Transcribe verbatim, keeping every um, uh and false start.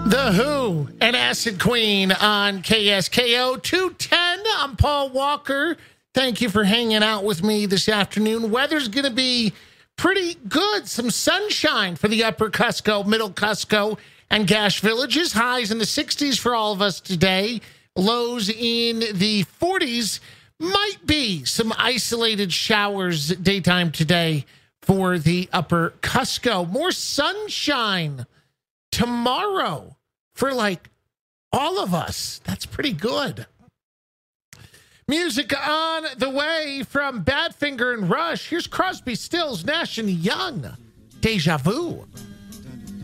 The Who and Acid Queen on K S K O two ten. I'm Paul Walker. Thank you for hanging out with me this afternoon. Weather's going to be pretty good. Some sunshine for the upper Cusco, middle Cusco, and Gash villages. Highs in the sixties for all of us today. Lows in the forties. Might be some isolated showers daytime today for the upper Cusco. More sunshine tomorrow for like all of us. That's pretty good. Music on the way from Badfinger and Rush. Here's Crosby, Stills, Nash and Young. Deja Vu.